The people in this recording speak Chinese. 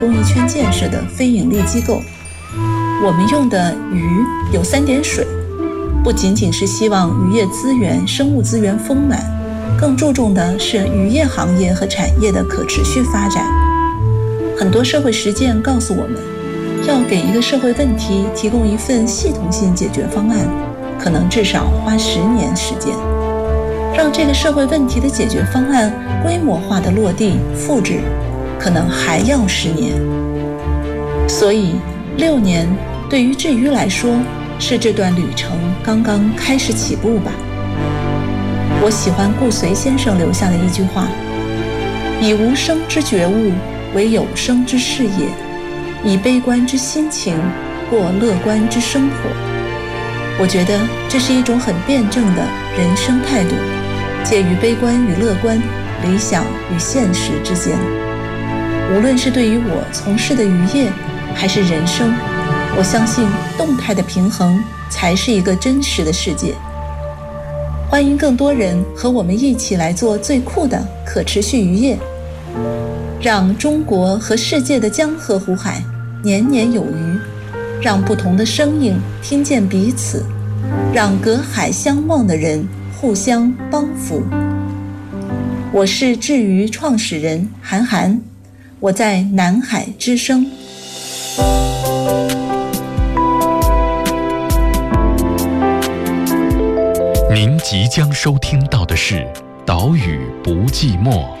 公益圈建设的非营利机构。我们用的鱼有3点水，不仅仅是希望渔业资源、生物资源丰满，更注重的是渔业行业和产业的可持续发展。很多社会实践告诉我们，要给一个社会问题提供一份系统性解决方案，可能至少花10年时间。让这个社会问题的解决方案规模化的落地复制，可能还要10年。所以6年对于志鱼来说，是这段旅程刚刚开始起步吧。我喜欢顾随先生留下的一句话：以无声之觉悟为有声之事业，以悲观之心情过乐观之生活。我觉得这是一种很辩证的人生态度，介于悲观与乐观、理想与现实之间。无论是对于我从事的渔业还是人生，我相信动态的平衡才是一个真实的世界。欢迎更多人和我们一起来做最酷的可持续渔业，让中国和世界的江河湖海年年有余，让不同的声音听见彼此，让隔海相望的人互相帮扶。我是志鱼创始人韩寒，我在南海之声。 您即将收听到的是《岛屿不寂寞》。